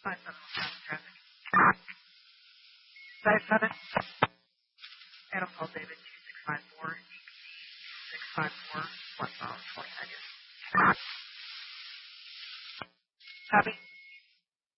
traffic. 57. Adam call David 2654 654 1 mile 20 seconds. Copy.